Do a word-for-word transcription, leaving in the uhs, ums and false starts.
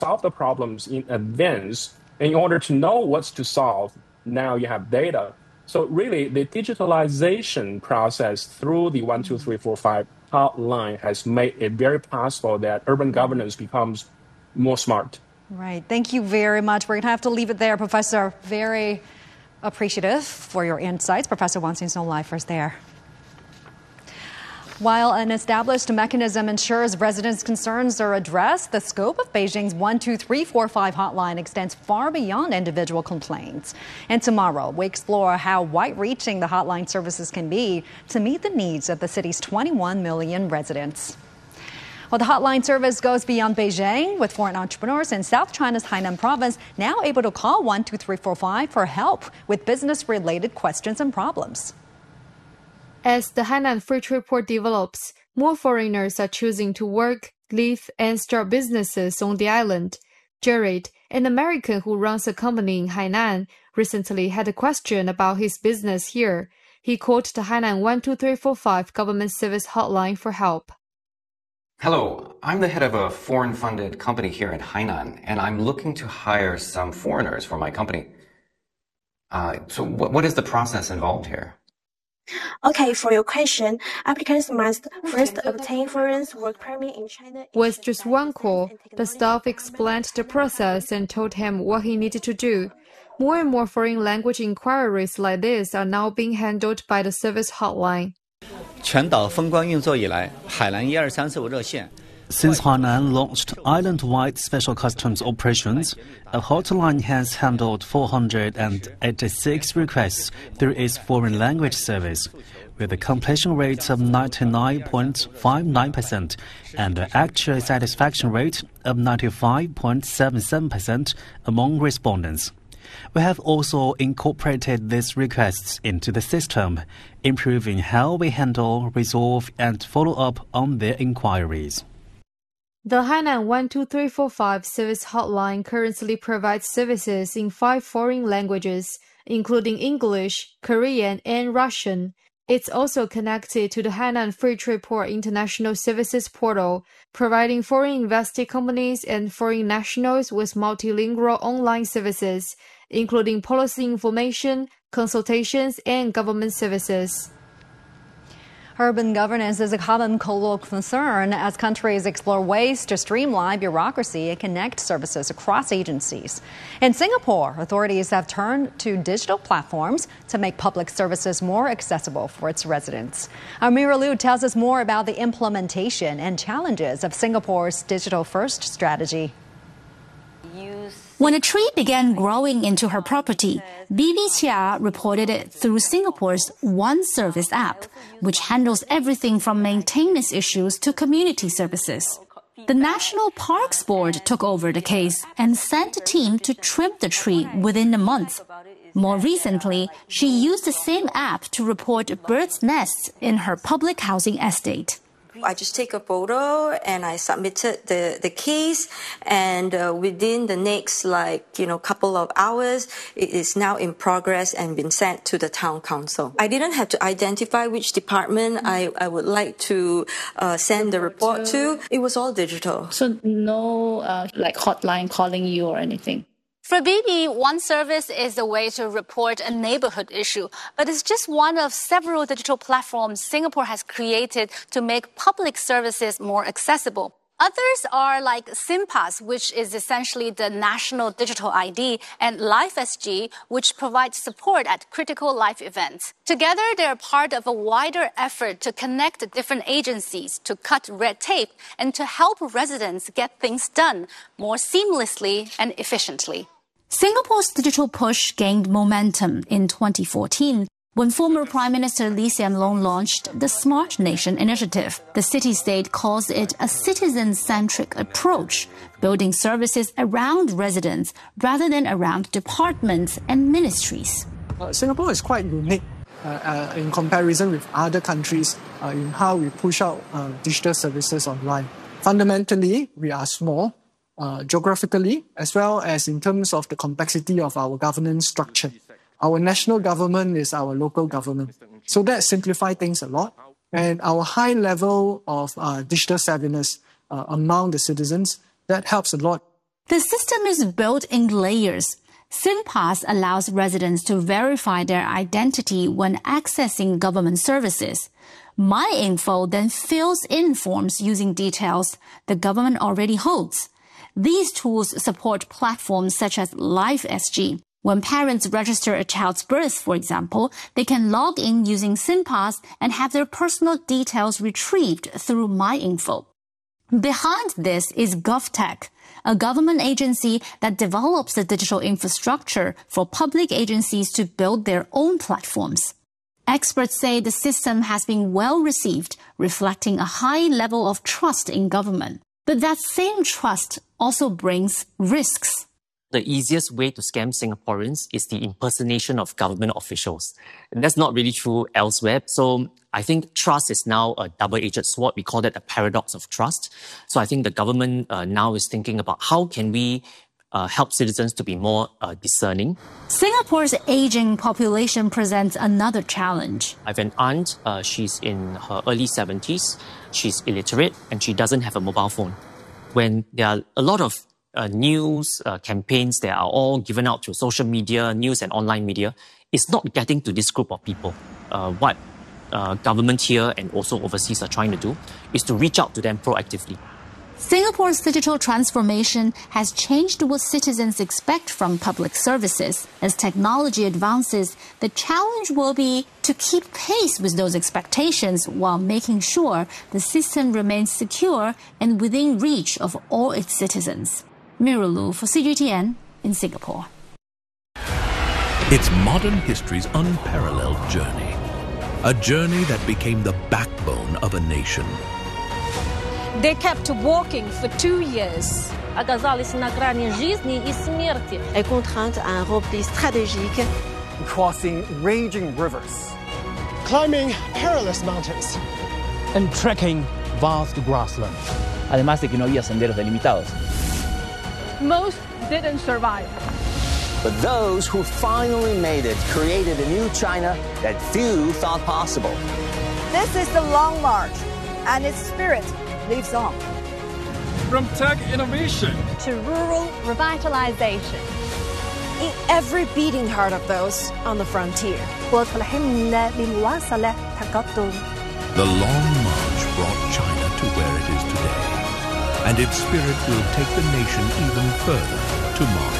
solve the problems in advance. In order to know what's to solve, now you have data. So really, the digitalization process through the one two three four five hotline has made it very possible that urban governance becomes more smart. Right. Thank you very much. We're going to have to leave it there, Professor. Very appreciative for your insights. Professor Wang Xinsong live for us there. While an established mechanism ensures residents' concerns are addressed, the scope of Beijing's one two three four five hotline extends far beyond individual complaints. And tomorrow, we explore how wide-reaching the hotline services can be to meet the needs of the city's twenty-one million residents. Well, the hotline service goes beyond Beijing, with foreign entrepreneurs in South China's Hainan province now able to call one two three four five for help with business-related questions and problems. As the Hainan Free Trade Port develops, more foreigners are choosing to work, live, and start businesses on the island. Jared, an American who runs a company in Hainan, recently had a question about his business here. He called the Hainan one two three four five government service hotline for help. Hello, I'm the head of a foreign-funded company here in Hainan, and I'm looking to hire some foreigners for my company. Uh, so what, what is the process involved here? Okay, for your question, applicants must first obtain foreign work permit in China. With just one call, the staff explained the process and told him what he needed to do. More and more foreign language inquiries like this are now being handled by the service hotline. Since Hainan launched island-wide special customs operations, a hotline has handled four hundred eighty-six requests through its foreign language service, with a completion rate of ninety-nine point five nine percent and an actual satisfaction rate of ninety-five point seven seven percent among respondents. We have also incorporated these requests into the system, improving how we handle, resolve, and follow up on their inquiries. The Hainan one two three four five service hotline currently provides services in five foreign languages, including English, Korean, and Russian. It's also connected to the Hainan Free Trade Port International Services portal, providing foreign invested companies and foreign nationals with multilingual online services, including policy information, consultations, and government services. Urban governance is a common global concern as countries explore ways to streamline bureaucracy and connect services across agencies. In Singapore, authorities have turned to digital platforms to make public services more accessible for its residents. Amira Liu tells us more about the implementation and challenges of Singapore's digital-first strategy. When a tree began growing into her property, B B Chia reported it through Singapore's One Service app, which handles everything from maintenance issues to community services. The National Parks Board took over the case and sent a team to trim the tree within a month. More recently, she used the same app to report birds' nests in her public housing estate. I just take a photo and I submitted the, the case, and uh, within the next like you know couple of hours it is now in progress and been sent to the town council. I didn't have to identify which department I, I would like to uh, send the report to. It was all digital. So no uh, like hotline calling you or anything? For B B, One Service is a way to report a neighborhood issue, but it's just one of several digital platforms Singapore has created to make public services more accessible. Others are like SingPass, which is essentially the national digital I D, and LifeSG, which provides support at critical life events. Together, they're part of a wider effort to connect different agencies, to cut red tape, and to help residents get things done more seamlessly and efficiently. Singapore's digital push gained momentum in twenty fourteen when former Prime Minister Lee Hsien Loong launched the Smart Nation initiative. The city-state calls it a citizen-centric approach, building services around residents rather than around departments and ministries. Uh, Singapore is quite unique uh, uh, in comparison with other countries uh, in how we push out uh, digital services online. Fundamentally, we are small, uh, geographically, as well as in terms of the complexity of our governance structure. Our national government is our local government. So that simplifies things a lot. And our high level of uh, digital savviness uh, among the citizens, that helps a lot. The system is built in layers. SingPass allows residents to verify their identity when accessing government services. MyInfo then fills in forms using details the government already holds. These tools support platforms such as LifeSG. When parents register a child's birth, for example, they can log in using SingPass and have their personal details retrieved through MyInfo. Behind this is GovTech, a government agency that develops the digital infrastructure for public agencies to build their own platforms. Experts say the system has been well received, reflecting a high level of trust in government. But that same trust also brings risks. The easiest way to scam Singaporeans is the impersonation of government officials. And that's not really true elsewhere. So I think trust is now a double-edged sword. We call that the paradox of trust. So I think the government uh, now is thinking about how can we uh, help citizens to be more uh, discerning. Singapore's aging population presents another challenge. I have an aunt, uh, she's in her early seventies, she's illiterate, and she doesn't have a mobile phone. When there are a lot of uh, news uh, campaigns that are all given out to social media, news and online media, it's not getting to this group of people. Uh, what uh, government here and also overseas are trying to do is to reach out to them proactively. Singapore's digital transformation has changed what citizens expect from public services. As technology advances, the challenge will be to keep pace with those expectations while making sure the system remains secure and within reach of all its citizens. Mira Lu for C G T N in Singapore. It's modern history's unparalleled journey. A journey that became the backbone of a nation. They kept walking for two years. Оказались на грани жизни и смерти. Est contrainte à un repli stratégique. Crossing raging rivers. Climbing perilous mountains. And trekking vast grasslands. Además de que no había senderos delimitados. Most didn't survive. But those who finally made it created a new China that few thought possible. This is the Long March, and its spirit lives on. From tech innovation to rural revitalization. In every beating heart of those on the frontier. The Long March brought China to where it is today, and its spirit will take the nation even further tomorrow.